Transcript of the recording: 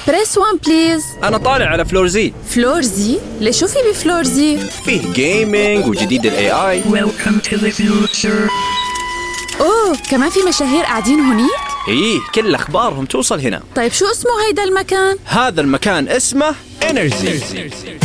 بريس 1 بليز. أنا طالع على فلور زي. فلور زي؟ ليش شو في بفلور زي؟ فيه جيمينج وجديد ال AI. Welcome to the future. أوه كمان في مشاهير قاعدين هونيك؟ إيه كل أخبارهم توصل هنا. طيب شو اسمه هيدا المكان؟ هذا المكان اسمه Energy.